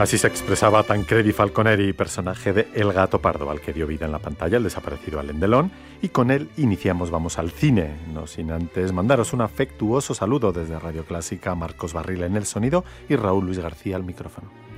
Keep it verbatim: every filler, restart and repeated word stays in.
Así se expresaba Tancredi Falconeri, personaje de El Gato Pardo, al que dio vida en la pantalla el desaparecido Alain Delon, y con él iniciamos Vamos al Cine, no sin antes mandaros un afectuoso saludo desde Radio Clásica, Marcos Barril en el sonido y Raúl Luis García al micrófono.